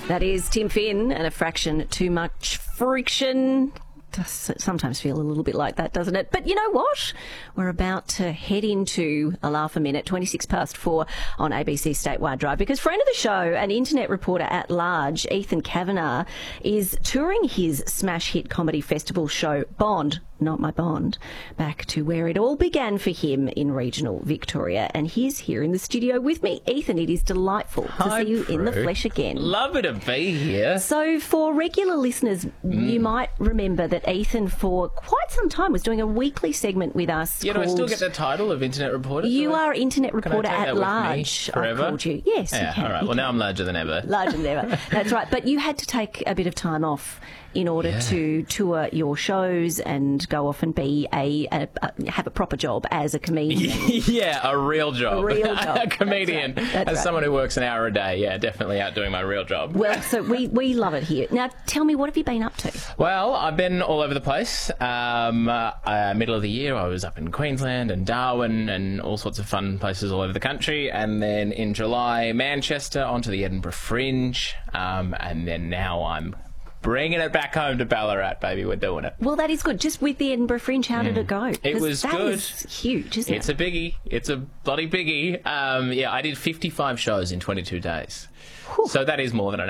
That is Tim Finn and A Fraction Too Much Friction. Does sometimes feel a little bit like that, doesn't it? But you know what? We're about to head into a laugh a minute, 4:26 on ABC Statewide Drive, because friend of the show and internet reporter at large, Ethan Kavanagh, is touring his smash hit comedy festival show Bond, Not My Bond, back to where it all began for him in regional Victoria. And he's here in the studio with me. Ethan, it is delightful to see you in the flesh again. Lovely to be here. So for regular listeners, you might remember that Ethan for quite some time was doing a weekly segment with us. Yeah, do I still get the title of internet reporter? You are internet reporter at large. I called you. Yes, yeah, you can. All right. Well, now I'm larger than ever. Larger than ever. That's right. But you had to take a bit of time off in order to tour your shows and go off and be have a proper job as a comedian. Yeah, a real job. A real job. A comedian. That's as right. someone who works an hour a day, yeah, definitely out doing my real job. Well, so we love it here. Now, tell me, what have you been up to? Well, I've been all over the place. Middle of the year, I was up in Queensland and Darwin and all sorts of fun places all over the country. And then in July, Manchester, onto the Edinburgh Fringe. And then now I'm bringing it back home to Ballarat, baby. We're doing it. Well, that is good. Just with the Edinburgh Fringe, how did it go? It was that good. Is huge, isn't It's it? a biggie. It's a bloody biggie. I did 55 shows in 22 days. Whew. So that is more than an